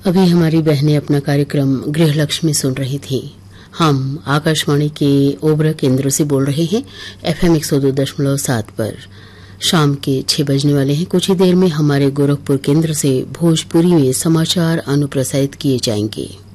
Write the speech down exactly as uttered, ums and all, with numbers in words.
अभी हमारी बहनें अपना कार्यक्रम गृहलक्ष्मी सुन रही थी। हम आकाशवाणी के ओबरा केंद्र से बोल रहे हैं एफएम एक सौ दो दशमलव सात पर। शाम के छह बजने वाले हैं। कुछ ही देर में हमारे गोरखपुर केंद्र से भोजपुरी में समाचार अनुप्रसारित किए जाएंगे।